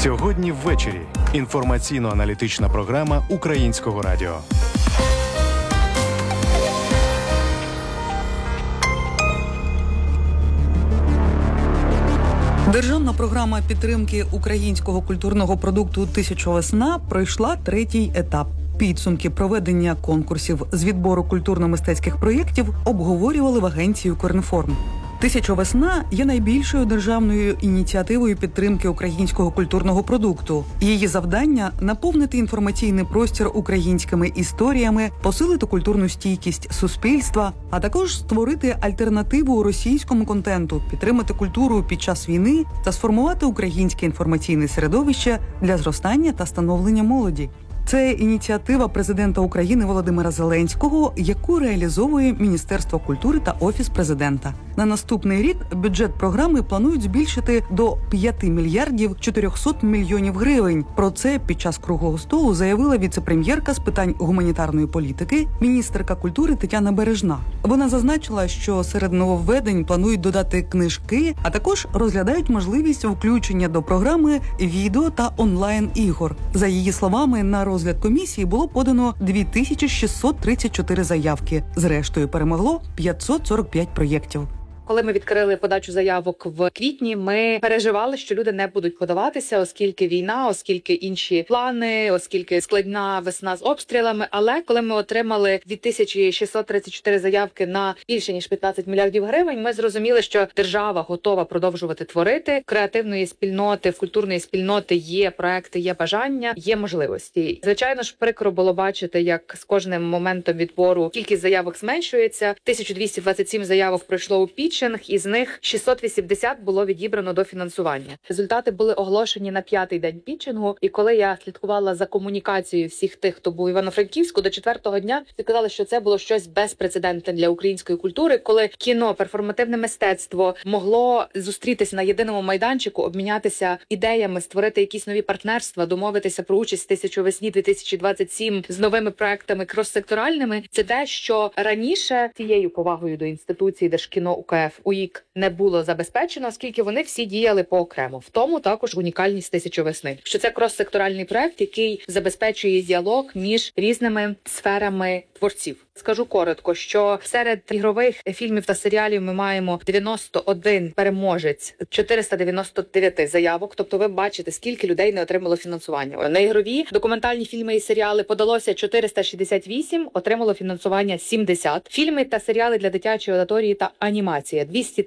Сьогодні ввечері. Інформаційно-аналітична програма Українського радіо. Державна програма підтримки українського культурного продукту «Тисяча весна» пройшла третій етап. Підсумки проведення конкурсів з відбору культурно-мистецьких проєктів обговорювали в агенції «Укрінформ». «Тисяча весна» є найбільшою державною ініціативою підтримки українського культурного продукту. Її завдання – наповнити інформаційний простір українськими історіями, посилити культурну стійкість суспільства, а також створити альтернативу російському контенту, підтримати культуру під час війни та сформувати українське інформаційне середовище для зростання та становлення молоді. Це ініціатива президента України Володимира Зеленського, яку реалізовує Міністерство культури та Офіс президента. На наступний рік бюджет програми планують збільшити до 5 мільярдів 400 мільйонів гривень. Про це під час круглого столу заявила віце-прем'єрка з питань гуманітарної політики, міністерка культури Тетяна Бережна. Вона зазначила, що серед нововведень планують додати книжки, а також розглядають можливість включення до програми відео та онлайн-ігор. За її словами, на розгляд комісії було подано 2634 заявки. Зрештою, перемогло 545 проєктів. Коли ми відкрили подачу заявок в квітні, ми переживали, що люди не будуть подаватися, оскільки війна, оскільки інші плани, оскільки складна весна з обстрілами. Але коли ми отримали 2634 заявки на більше ніж 15 мільярдів гривень, ми зрозуміли, що держава готова продовжувати творити. Креативної спільноти, в культурної спільноти є проекти, є бажання, є можливості. Звичайно ж, прикро було бачити, як з кожним моментом відбору кількість заявок зменшується. 1227 заявок пройшло у пітчинг, із них 680 було відібрано до фінансування. Результати були оголошені на 5-й день пітчингу, і коли я слідкувала за комунікацією всіх тих, хто був в Івано-Франківську, до 4-го дня сказали, що це було щось безпрецедентне для української культури, коли кіно, перформативне мистецтво могло зустрітися на єдиному майданчику, обмінятися ідеями, створити якісь нові партнерства, домовитися про участь «Тисячу весні» 2027 з новими проектами крос-секторальними. Це те, що раніше цією повагою до інституції Держкіно УКФ УІК не було забезпечено, оскільки вони всі діяли поокремо. В тому також унікальність «Тисячі весни», що це крос-секторальний проект, який забезпечує діалог між різними сферами творців. Скажу коротко, що серед ігрових фільмів та серіалів ми маємо 91 переможець, 499 заявок. Тобто ви бачите, скільки людей не отримало фінансування. На ігрові документальні фільми і серіали подалося 468, отримало фінансування 70. Фільми та серіали для дитячої аудиторії та анімація –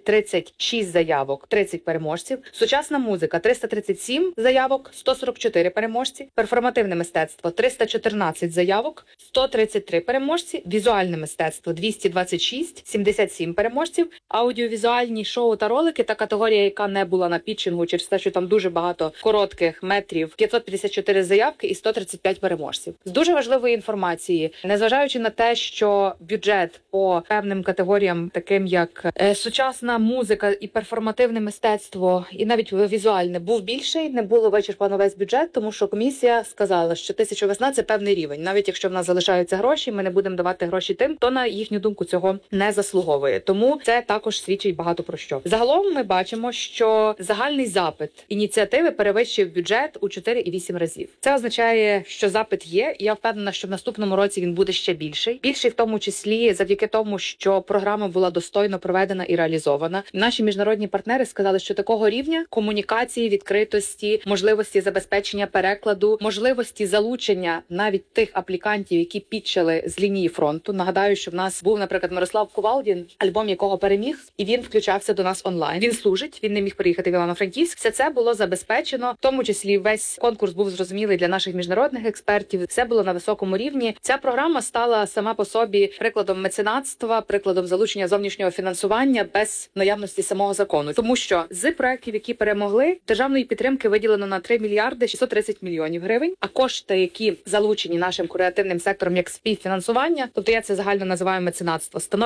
236 заявок, 30 переможців. Сучасна музика – 337 заявок, 144 переможці. Перформативне мистецтво – 314 заявок, 133 переможці. Візуальне мистецтво – 226, 77 переможців. Аудіовізуальні шоу та ролики та категорія, яка не була на пітчингу через те, що там дуже багато коротких метрів, 554 заявки і 135 переможців. З дуже важливої інформації, незважаючи на те, що бюджет по певним категоріям, таким як сучасна музика і перформативне мистецтво, і навіть візуальне, був більший, не було вичерпано весь бюджет, тому що комісія сказала, що «Тисяча весна» – це певний рівень. Навіть якщо в нас залишаються гроші, ми не будемо давати гроші тим, хто, на їхню думку, цього не заслуговує. Тому це також свідчить багато про що. Загалом ми бачимо, що загальний запит ініціативи перевищив бюджет у 4,8 разів. Це означає, що запит є, і я впевнена, що в наступному році він буде ще більший. Більший в тому числі завдяки тому, що програма була достойно проведена і реалізована. Наші міжнародні партнери сказали, що такого рівня комунікації, відкритості, можливості забезпечення перекладу, можливості залучення навіть тих аплікантів, які пітчили з лінії фронту. Нагадаю, що в нас був, наприклад, Мирослав Кувалдін, альбом якого переміг, і він включався до нас онлайн. Він служить, він не міг приїхати в Івано-Франківськ. Все це було забезпечено, в тому числі весь конкурс був зрозумілий для наших міжнародних експертів. Все було на високому рівні. Ця програма стала сама по собі прикладом меценатства, прикладом залучення зовнішнього фінансування без наявності самого закону. Тому що з проєктів, які перемогли, державної підтримки виділено на 3 мільярди 630 мільйонів гривень, а кошти, які залучені нашим креативним сектором як співфінансування, тобто я це загально називаю меценатство,